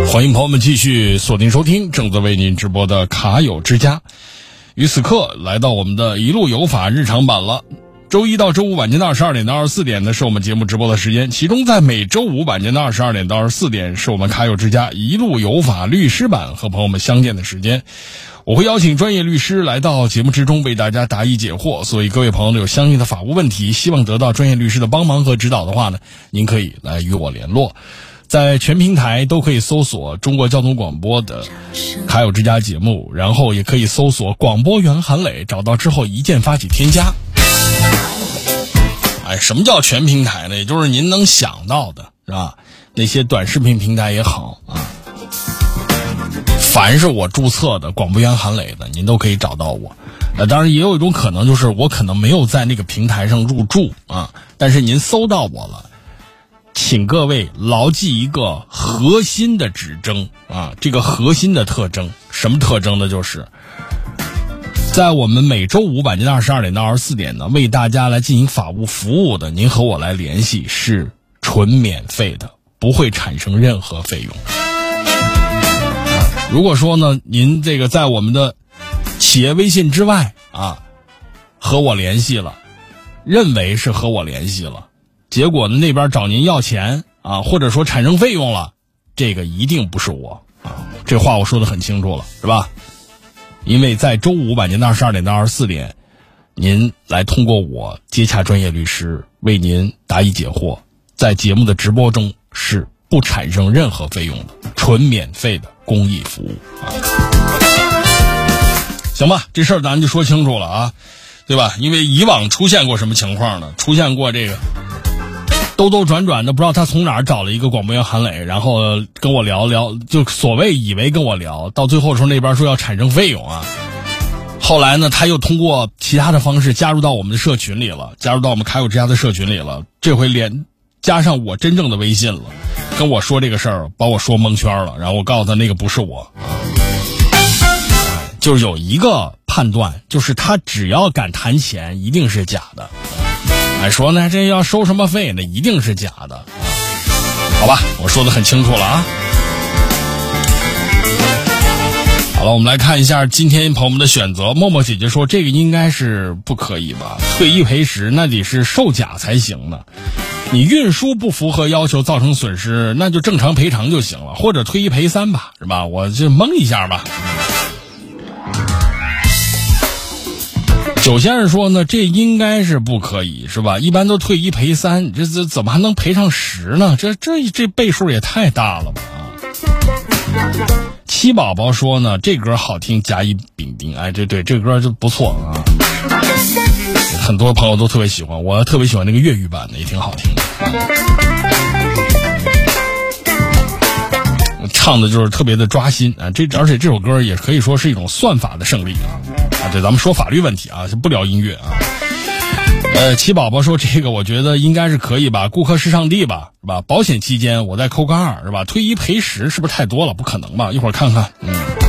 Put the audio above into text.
欢迎朋友们继续锁定收听正在为您直播的卡友之家。于此刻来到我们的一路有法日常版了。周一到周五晚间的22点到24点呢是我们节目直播的时间，其中在每周五晚间的22点到24点是我们卡友之家一路有法律师版和朋友们相见的时间。我会邀请专业律师来到节目之中为大家答疑解惑，所以各位朋友有相应的法务问题，希望得到专业律师的帮忙和指导的话呢，您可以来与我联络。在全平台都可以搜索中国交通广播的卡友之家节目，然后也可以搜索广播员韩磊，找到之后一键发起添加。什么叫全平台呢？也就是您能想到的，是吧？那些短视频平台也好啊，凡是我注册的广播员韩磊的，您都可以找到我。当然也有一种可能，就是我可能没有在那个平台上入驻啊，但是您搜到我了，请各位牢记一个核心的指征啊，这个核心的特征，什么特征呢？就是在我们每周五晚间的22点到24点呢，为大家来进行法务服务的，您和我来联系是纯免费的，不会产生任何费用。如果说呢，您这个在我们的企业微信之外啊，和我联系了，认为是和我联系了，结果呢那边找您要钱啊，或者说产生费用了，这个一定不是我啊，这话我说得很清楚了，是吧？因为在周五晚间的22点到24点，您来通过我接洽专业律师为您答疑解惑，在节目的直播中是不产生任何费用的，纯免费的公益服务啊。行吧，这事儿咱就说清楚了啊，对吧？因为以往出现过什么情况呢？出现过这个兜兜转转的，不知道他从哪儿找了一个广播员韩磊，然后跟我聊聊，就所谓以为跟我聊，到最后说那边说要产生费用啊。后来呢，他又通过其他的方式加入到我们的社群里了，加入到我们卡友之家的社群里了。这回加上我真正的微信了，跟我说这个事儿，把我说蒙圈了。然后我告诉他那个不是我，就是有一个判断，就是他只要敢谈钱，一定是假的。说呢这要收什么费呢？一定是假的。好吧，我说得很清楚了啊。好了，我们来看一下今天朋友们的选择。默默姐姐说这个应该是不可以吧，退一赔十那得是售假才行呢。你运输不符合要求造成损失，那就正常赔偿就行了，或者退一赔三吧，是吧？我就蒙一下吧。九先生说呢，这应该是不可以，是吧？一般都退一赔三，这怎么还能赔上10呢？这倍数也太大了吧！七宝宝说呢，这歌好听，甲乙丙丁，这歌就不错啊，很多朋友都特别喜欢，我特别喜欢那个粤语版的，也挺好听的。唱的就是特别的抓心啊！而且这首歌也可以说是一种算法的胜利啊！这咱们说法律问题啊，不聊音乐啊。七宝宝说这个我觉得应该是可以吧，顾客是上帝吧，是吧？保险期间我再扣个2，是吧？退一赔10是不是太多了？不可能吧？一会儿看看。